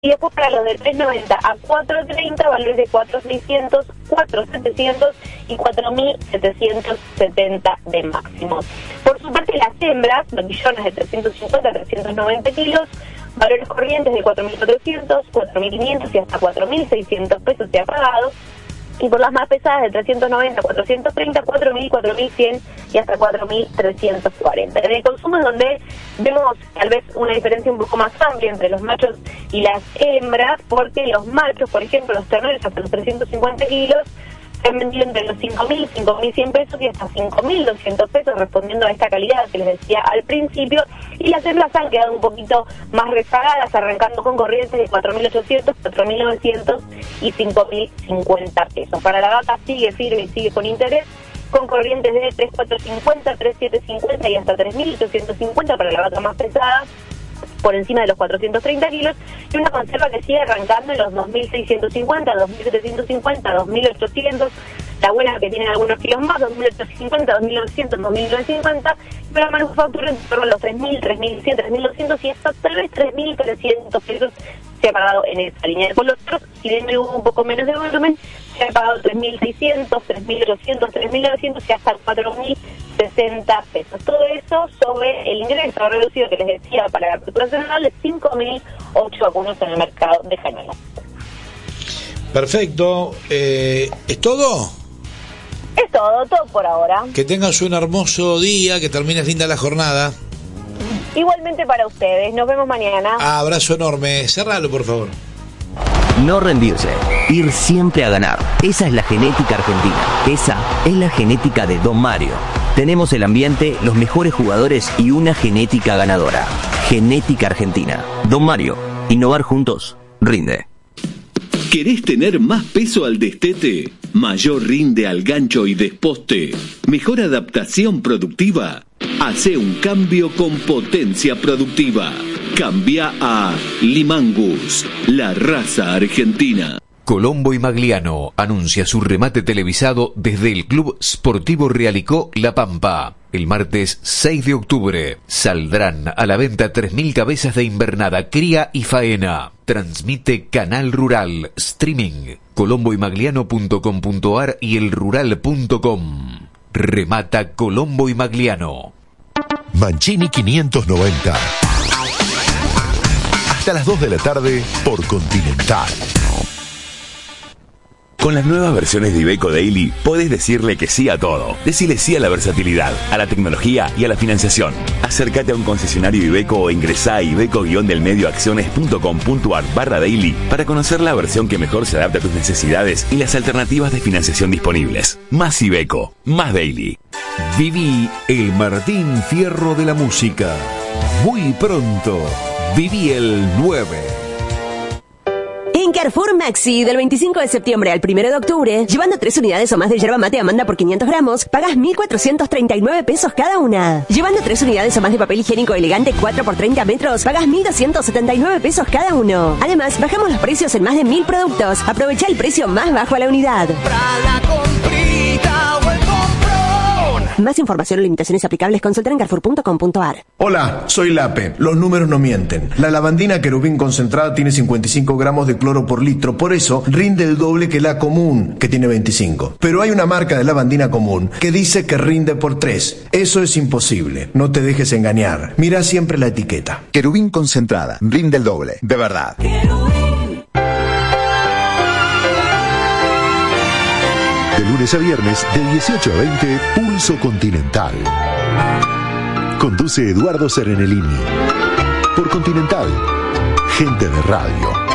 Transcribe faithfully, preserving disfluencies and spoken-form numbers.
Y después para los de tres noventa a cuatro treinta, valores de cuatro seiscientos, cuatro setecientos y cuatro mil setecientos setenta de máximos. Por su parte, las hembras, novillonas de trescientos cincuenta a trescientos noventa kilos, valores corrientes de cuatro mil cuatrocientos, cuatro mil quinientos y hasta cuatro mil seiscientos pesos ya pagados. Y por las más pesadas de trescientos noventa a cuatrocientos treinta, cuatro mil, cuatro mil cien y hasta cuatro mil trescientos cuarenta. En el consumo es donde vemos tal vez una diferencia un poco más amplia entre los machos y las hembras, porque los machos, por ejemplo, los terneros hasta los trescientos cincuenta kilos, se han vendido entre los cinco mil, cinco mil cien pesos y hasta cinco mil doscientos pesos, respondiendo a esta calidad que les decía al principio. Y las hembras han quedado un poquito más rezagadas, arrancando con corrientes de cuatro mil ochocientos, cuatro mil novecientos y cinco mil cincuenta pesos. Para la vaca sigue firme y sigue con interés, con corrientes de tres mil cuatrocientos cincuenta, tres mil setecientos cincuenta y hasta tres mil ochocientos cincuenta para la vaca más pesada, por encima de los cuatrocientos treinta kilos, y una conserva que sigue arrancando en los dos mil seiscientos cincuenta, dos mil setecientos cincuenta, dos mil ochocientos, la buena que tiene algunos kilos más, dos mil ochocientos cincuenta, dos mil novecientos, dos mil novecientos cincuenta, pero la manufactura en torno a los tres mil, tres mil cien, tres mil doscientos y hasta tal vez tres mil trescientos pesos se ha pagado en esta línea. Con los otros, si bien hubo un poco menos de volumen, se ha pagado tres mil seiscientos, tres mil ochocientos, tres mil novecientos y hasta cuatro mil sesenta pesos. Todo eso sobre el ingreso reducido que les decía para la apertura nacional de cinco mil ocho vacunos en el mercado de gemelos. Perfecto. Eh, ¿Es todo? Es todo, todo por ahora. Que tengas un hermoso día, que termines linda la jornada. Igualmente para ustedes. Nos vemos mañana. Abrazo enorme. Cerralo, por favor. No rendirse, ir siempre a ganar. Esa es la genética argentina. Esa es la genética de Don Mario. Tenemos el ambiente, los mejores jugadores y una genética ganadora. Genética argentina. Don Mario, innovar juntos, rinde. ¿Querés tener más peso al destete? ¿Mayor rinde al gancho y desposte? ¿Mejor adaptación productiva? Hace un cambio con potencia productiva. Cambia a Limangus, la raza argentina. Colombo y Magliano anuncia su remate televisado desde el Club Sportivo Realicó La Pampa. El martes seis de octubre saldrán a la venta tres mil cabezas de invernada, cría y faena. Transmite Canal Rural, streaming, colombo y magliano punto com punto a r y el rural punto com. Remata Colombo y Magliano. Mancini quinientos noventa. Hasta las dos de la tarde por Continental. Con las nuevas versiones de Iveco Daily, podés decirle que sí a todo. Decile sí a la versatilidad, a la tecnología y a la financiación. Acércate a un concesionario Iveco o ingresá a iveco-delmedioacciones.com.ar barra daily para conocer la versión que mejor se adapta a tus necesidades y las alternativas de financiación disponibles. Más Iveco, más Daily. Viví el Martín Fierro de la música. Muy pronto, viví el nueve. En Carrefour Maxi, del veinticinco de septiembre al primero de octubre, llevando tres unidades o más de yerba mate Amanda por quinientos gramos, pagas mil cuatrocientos treinta y nueve pesos cada una. Llevando tres unidades o más de papel higiénico elegante cuatro por treinta metros, pagas mil doscientos setenta y nueve pesos cada uno. Además, bajamos los precios en más de mil productos. Aprovecha el precio más bajo a la unidad. Más información o limitaciones aplicables, consulta en carrefour punto com punto a r. Hola, soy Lape. Los números no mienten. La lavandina Querubín concentrada tiene cincuenta y cinco gramos de cloro por litro, por eso rinde el doble que la común, que tiene veinticinco. Pero hay una marca de lavandina común que dice que rinde por tres. Eso es imposible. No te dejes engañar. Mira siempre la etiqueta. Querubín concentrada, rinde el doble, de verdad. De lunes a viernes, de dieciocho a veinte, Pulso Continental. Conduce Eduardo Serenellini. Por Continental, gente de radio.